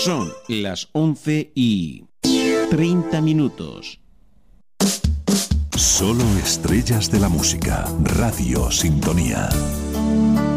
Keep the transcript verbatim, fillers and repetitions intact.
Son las once y treinta minutos. Solo estrellas de la música. Radio Sintonía.